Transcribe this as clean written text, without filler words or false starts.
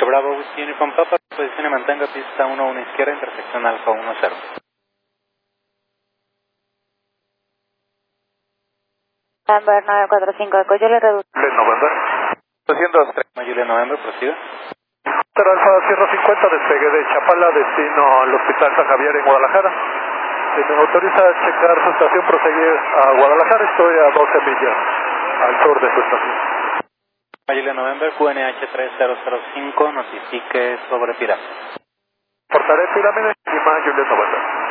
Bravo Whisky Uniform Papa, posición y mantenga pista 11 izquierda, intersección Alfa 10. November 945, Eco Juliet reduce. November. 203. Juliet November, prosiga. Alfa Sierra 50, despegue de Chapala, destino al Hospital San Javier en Guadalajara. Si me autoriza a checar su estación, proseguir a Guadalajara, estoy a 12 millas al sur de su estación. Juliet November, QNH 3005, notifique sobre Pirámide. Portaré Pirámide y más Juliet November.